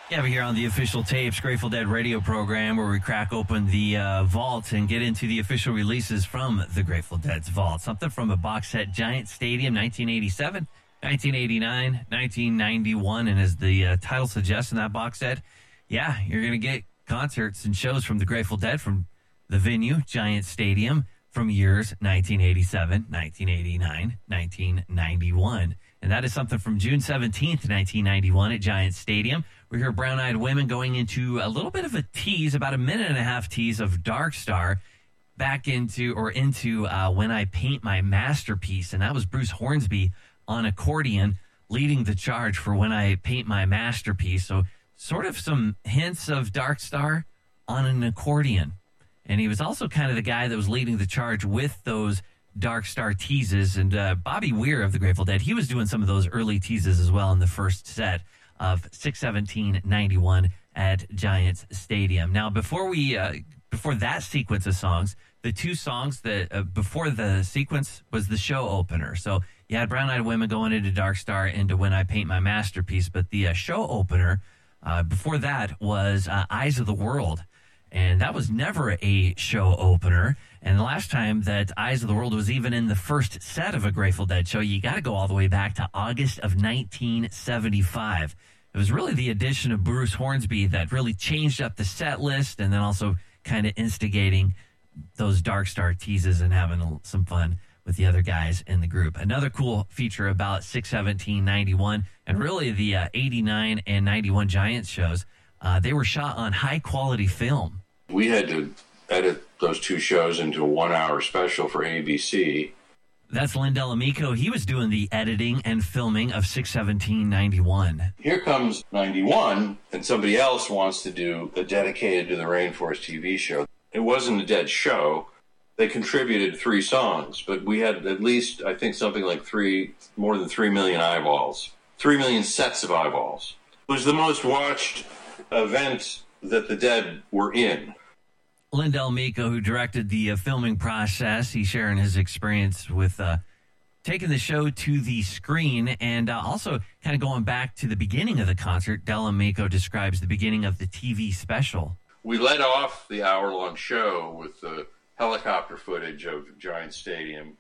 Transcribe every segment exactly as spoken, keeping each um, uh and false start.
Yeah, we're here on the Official Tapes Grateful Dead radio program where we crack open the uh, vault and get into the official releases from the Grateful Dead's vault. Something from a box set, Giant Stadium, nineteen eighty-seven, nineteen eighty-nine, nineteen ninety-one. And as the uh, title suggests in that box set, yeah, you're going to get concerts and shows from the Grateful Dead from the venue, Giant Stadium, from years nineteen eighty-seven, nineteen eighty-nine, nineteen ninety-one. And that is something from June seventeenth, nineteen ninety-one at Giant Stadium. We hear Brown Eyed Women going into a little bit of a tease, about a minute and a half tease of Dark Star back into or into uh, When I Paint My Masterpiece. And that was Bruce Hornsby on accordion leading the charge for When I Paint My Masterpiece. So sort of some hints of Dark Star on an accordion. And he was also kind of the guy that was leading the charge with those Dark Star teases. And uh, Bobby Weir of the Grateful Dead, he was doing some of those early teases as well in the first set of six seventeen ninety-one at Giants Stadium. Now, before we uh, before that sequence of songs, the two songs that uh, before the sequence was the show opener. So you had Brown Eyed Women going into Dark Star into When I Paint My Masterpiece, but the uh, show opener uh, before that was uh, Eyes of the World. And that was never a show opener. And the last time that Eyes of the World was even in the first set of a Grateful Dead show, you got to go all the way back to August of nineteen seventy-five. It was really the addition of Bruce Hornsby that really changed up the set list and then also kind of instigating those Dark Star teases and having some fun with the other guys in the group. Another cool feature about six seventeen ninety-one and really the uh, eighty-nine and ninety-one Giants shows, uh, they were shot on high-quality film. We had to edit those two shows into a one-hour special for A B C. That's Len Delamico. He was doing the editing and filming of six seventeen ninety-one. Here comes ninety-one, and somebody else wants to do a dedicated to the Rainforest T V show. It wasn't a Dead show. They contributed three songs, but we had at least, I think, something like three, more than three million eyeballs. Three million sets of eyeballs. It was the most watched event that the Dead were in. Len Delamico, who directed the uh, filming process, he's sharing his experience with uh, taking the show to the screen and uh, also kind of going back to the beginning of the concert. Delamico describes the beginning of the T V special. We led off the hour-long show with the helicopter footage of Giant Stadium,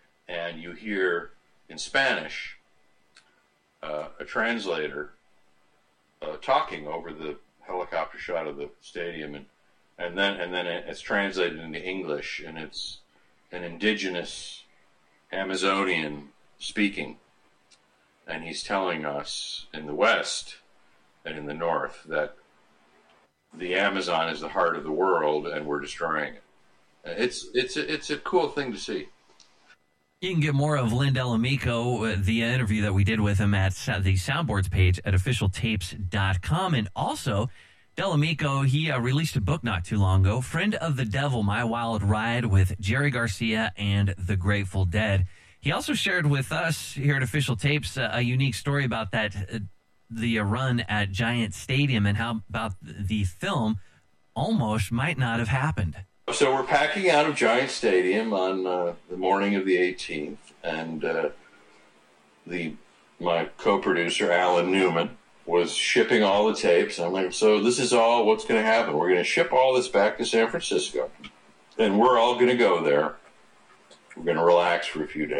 and you hear in Spanish uh, a translator uh, talking over the helicopter shot of the stadium, and and then and then it's translated into English, and it's an indigenous Amazonian speaking, and he's telling us in the West and in the North that the Amazon is the heart of the world, and we're destroying it. It's it's a, it's a cool thing to see. You can get more of Len Delamico, uh, the interview that we did with him at the Soundboards page at official tapes dot com. And also, Delamico, he uh, released a book not too long ago, Friend of the Devil, My Wild Ride with Jerry Garcia and the Grateful Dead. He also shared with us here at Official Tapes uh, a unique story about that, uh, the uh, run at Giant Stadium and how about the film almost might not have happened. So we're packing out of Giant Stadium on uh, the morning of the eighteenth, and uh, the my co-producer, Alan Newman, was shipping all the tapes. I'm like, so this is all what's going to happen. We're going to ship all this back to San Francisco, and we're all going to go there. We're going to relax for a few days.